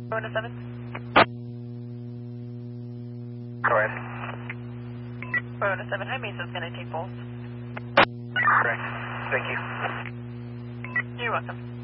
Rona 7. Go ahead. Rona 7, High Mesa's going to take both. Correct. Thank you. You're welcome.